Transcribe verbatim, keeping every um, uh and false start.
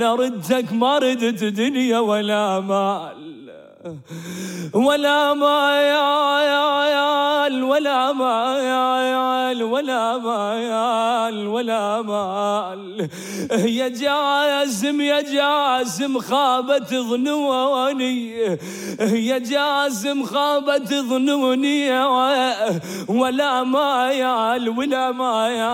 ردك ما ردت دنيا ولا مال ولا مال ولا مال ولا مال ولا مال. يا جاسم يا جاسم خابت ظنوني، يا جاسم خابت ظنوني ولا مال ولا مال.